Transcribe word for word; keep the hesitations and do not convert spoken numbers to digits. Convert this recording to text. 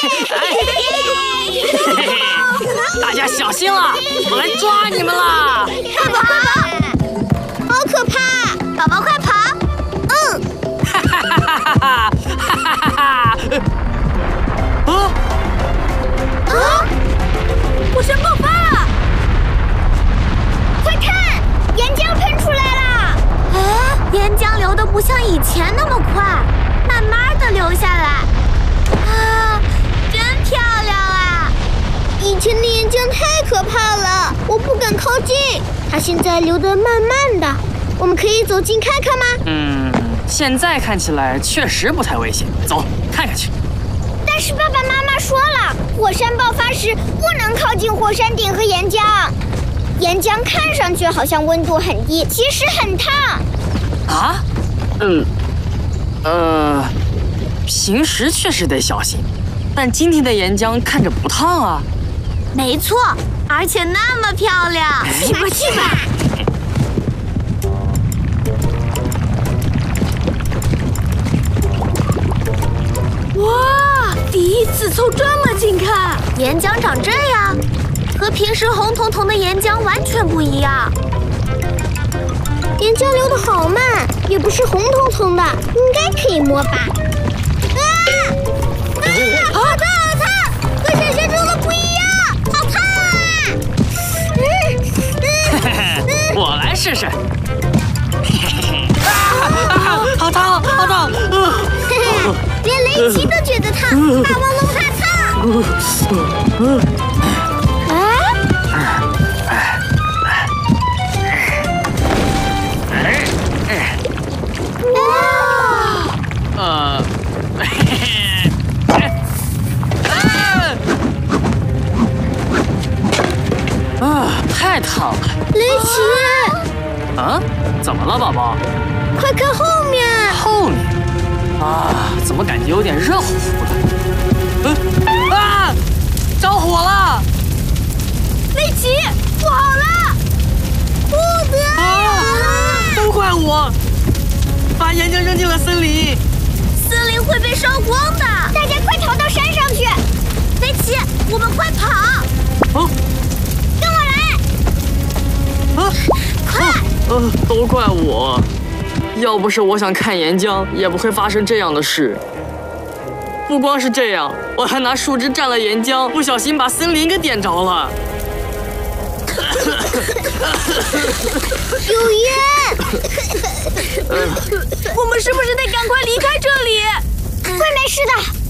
大家小心了，我来抓你们啦！ 快跑快跑！好可怕！宝宝快跑！嗯。 哈哈哈哈哈哈！哈哈哈哈！啊啊！火山爆发了！快看，岩浆喷出来了！哎，岩浆流的不像以前那么快，慢慢的流下来。啊，真漂亮啊！以前的岩浆太可怕了，我不敢靠近。它现在流得慢慢的，我们可以走近看看吗？ 嗯，现在看起来确实不太危险，走，看看去。 但是爸爸妈妈说了，火山爆发时不能靠近火山顶和岩浆。岩浆看上去好像温度很低，其实很烫。 啊？嗯，呃，平时确实得小心，但今天的岩浆看着不烫啊。 没错，而且那么漂亮。去吧去吧。哇，第一次凑这么近看，岩浆长这样，和平时红彤彤的岩浆完全不一样。岩浆流得好慢，也不是红彤彤的，应该可以摸吧。啊！啊！好烫好烫，和想象中的不一样，好烫啊！嗯嗯、 我来试试。啊！好烫好烫！ 呃、连雷奇都觉得烫，霸王龙怕烫。 呃，啊，太烫了！ 雷奇， 啊，怎么了，宝宝？ 快看后面！ 后面啊，怎么感觉有点热乎乎的？嗯啊，着火了！ 雷奇，不好了！不得！ 啊，都怪我，把岩浆扔进了森林。 森林会被烧光的，大家快逃到山上去！雷奇，我们快跑！ 哦， 跟我来！ 啊， 快！ 呃、啊，都怪我，要不是我想看岩浆，也不会发生这样的事。不光是这样，我还拿树枝蘸了岩浆，不小心把森林给点着了。 有烟！我们是不是得赶快离开这里？会没事的。